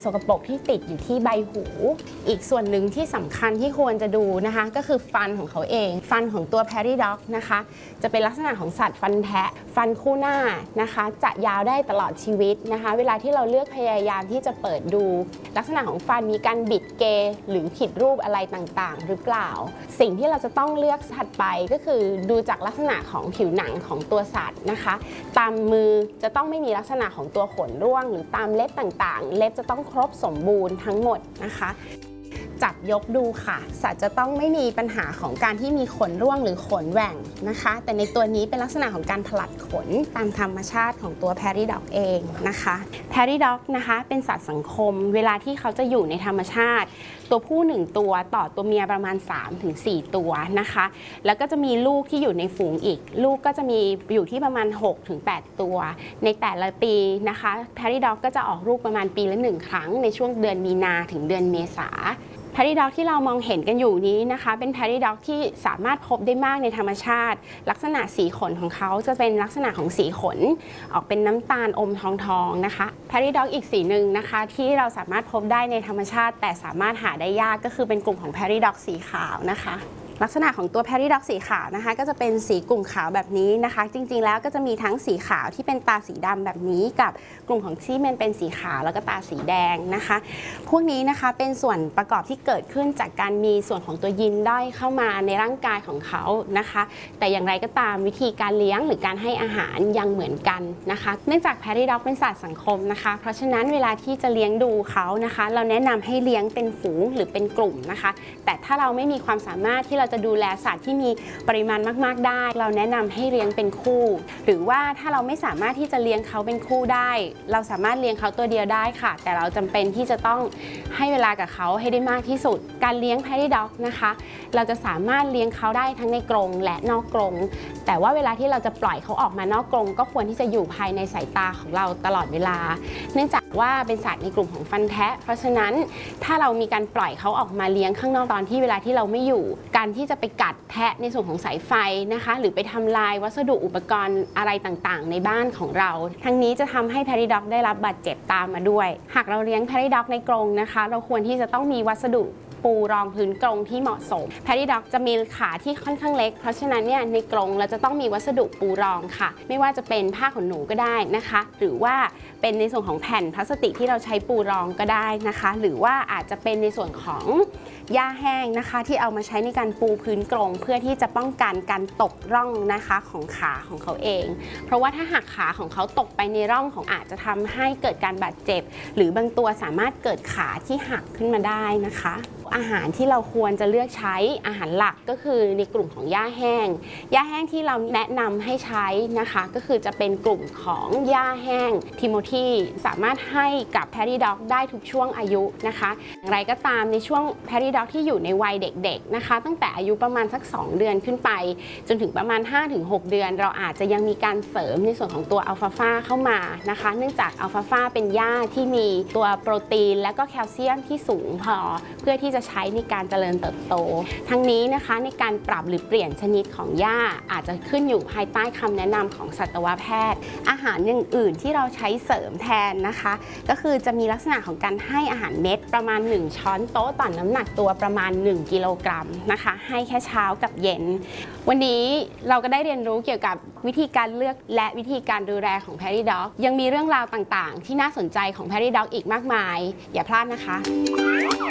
สกปรกที่ติดอยู่ที่ใบหูอีกส่วนหนึ่งที่สำคัญที่ควรจะดูนะคะก็คือฟันของเขาเองฟันของตัว Prairie Dog นะคะจะเป็นลักษณะของสัตว์ฟันแทะฟันคู่หน้านะคะจะยาวได้ตลอดชีวิตนะคะเวลาที่เราเลือกพยายามที่จะเปิดดูลักษณะของฟันมีการบิดเกยหรือผิดรูปอะไรต่างๆหรือเปล่าสิ่งที่เราจะต้องเลือกถัดไปก็คือดูจากลักษณะของผิวหนังของตัวสัตว์นะคะตามมือจะต้องไม่มีลักษณะของตัวขนร่วงหรือตามเล็บต่างๆเล็บจะต้องครบสมบูรณ์ทั้งหมดนะคะจับยกดูค่ะสัตว์จะต้องไม่มีปัญหาของการที่มีขนร่วงหรือขนแหว่งนะคะแต่ในตัวนี้เป็นลักษณะของการผลัดขนตามธรรมชาติของตัว Prairie Dog เองนะคะ Prairie Dog นะคะเป็นสัตว์สังคมเวลาที่เขาจะอยู่ในธรรมชาติตัวผู้1ตัวต่อตัวเมียประมาณ 3-4 ตัวนะคะแล้วก็จะมีลูกที่อยู่ในฝูงอีกลูกก็จะมีอยู่ที่ประมาณ 6-8 ตัวในแต่ละปีนะคะ Prairie Dog ก็จะออกลูกประมาณปีละ1 ครั้งในช่วงเดือนมีนาถึงเดือนเมษาPrairie Dog ที่เรามองเห็นกันอยู่นี้นะคะเป็น Prairie Dog ที่สามารถพบได้มากในธรรมชาติลักษณะสีขนของเขาจะเป็นลักษณะของสีขนออกเป็นน้ำตาลอมทองนะคะ Prairie Dog อีกสีหนึ่งนะคะที่เราสามารถพบได้ในธรรมชาติแต่สามารถหาได้ยากก็คือเป็นกลุ่มของ Prairie Dog สีขาวนะคะลักษณะของตัว Prairie Dog สีขาวนะคะก็จะเป็นสีกลุ่มขาวแบบนี้นะคะจริงๆแล้วก็จะมีทั้งสีขาวที่เป็นตาสีดำแบบนี้กับกลุ่มของที่มันเป็นสีขาวแล้วก็ตาสีแดงนะคะพวกนี้นะคะเป็นส่วนประกอบที่เกิดขึ้นจากการมีส่วนของตัวยีนด้อยเข้ามาในร่างกายของเขานะคะแต่อย่างไรก็ตามวิธีการเลี้ยงหรือการให้อาหารยังเหมือนกันนะคะเนื่องจาก Prairie Dog เป็นสัตว์สังคมนะคะเพราะฉะนั้นเวลาที่จะเลี้ยงดูเขานะคะเราแนะนำให้เลี้ยงเป็นฝูงหรือเป็นกลุ่มนะคะแต่ถ้าเราไม่มีความสามารถที่เราจะดูแลสัตว์ที่มีปริมาณมากๆได้เราแนะนำให้เลี้ยงเป็นคู่หรือว่าถ้าเราไม่สามารถที่จะเลี้ยงเขาเป็นคู่ได้เราสามารถเลี้ยงเขาตัวเดียวได้ค่ะแต่เราจำเป็นที่จะต้องให้เวลากับเขาให้ได้มากที่สุดการเลี้ยง Prairie Dog นะคะเราจะสามารถเลี้ยงเขาได้ทั้งในกรงและนอกกรงแต่ว่าเวลาที่เราจะปล่อยเขาออกมานอกกรงก็ควรที่จะอยู่ภายในสายตาของเราตลอดเวลาเนื่องจากว่าเป็นสัตว์ในกลุ่มของฟันแทะเพราะฉะนั้นถ้าเรามีการปล่อยเขาออกมาเลี้ยงข้างนอกตอนที่เวลาที่เราไม่อยู่การที่จะไปกัดแทะในส่วนของสายไฟนะคะหรือไปทำลายวัสดุอุปกรณ์อะไรต่างๆในบ้านของเราทั้งนี้จะทำให้ Prairie Dog ได้รับบาดเจ็บตามมาด้วยหากเราเลี้ยง Prairie Dog ในกรงนะคะเราควรที่จะต้องมีวัสดุปูรองพื้นกรงที่เหมาะสม Prairie Dog จะมีขาที่ค่อนข้างเล็กเพราะฉะนั้นเนี่ยในกรงเราจะต้องมีวัสดุปูรองค่ะไม่ว่าจะเป็นผ้าขนหนูก็ได้นะคะหรือว่าเป็นในส่วนของแผ่นพลาสติกที่เราใช้ปูรองก็ได้นะคะหรือว่าอาจจะเป็นในส่วนของหญ้าแห้งนะคะที่เอามาใช้ในการปูพื้นกรงเพื่อที่จะป้องกันการตกร่องนะคะของขาของเขาเองเพราะว่าถ้าหากขาของเขาตกไปในร่องของอาจจะทำให้เกิดการบาดเจ็บหรือบางตัวสามารถเกิดขาที่หักขึ้นมาได้นะคะอาหารที่เราควรจะเลือกใช้อาหารหลักก็คือในกลุ่มของหญ้าแห้งหญ้าแห้งที่เราแนะนำให้ใช้นะคะก็คือจะเป็นกลุ่มของหญ้าแห้งทิโมธีสามารถให้กับ Prairie Dog ได้ทุกช่วงอายุนะคะอย่างไรก็ตามในช่วง Prairie Dog ที่อยู่ในวัยเด็กๆนะคะตั้งแต่อายุประมาณสัก2 เดือนขึ้นไปจนถึงประมาณ 5-6 เดือนเราอาจจะยังมีการเสริมในส่วนของตัวอัลฟาฟาเข้ามานะคะเนื่องจากอัลฟาฟาเป็นหญ้าที่มีตัวโปรตีนและก็แคลเซียมที่สูงพอเพื่อที่จะใช้ในการเจริญเติบโตทั้งนี้นะคะในการปรับหรือเปลี่ยนชนิดของหญ้าอาจจะขึ้นอยู่ภายใต้คำแนะนำของสัตวแพทย์อาหารอย่างอื่นที่เราใช้เสริมแทนนะคะก็คือจะมีลักษณะของการให้อาหารเม็ดประมาณ1 ช้อนโต๊ะต่อน้ำหนักตัวประมาณ1 กิโลกรัมนะคะให้แค่เช้ากับเย็นวันนี้เราก็ได้เรียนรู้เกี่ยวกับวิธีการเลือกและวิธีการดูแลของ Prairie Dog ยังมีเรื่องราวต่างๆที่น่าสนใจของ Prairie Dog อีกมากมายอย่าพลาดนะคะ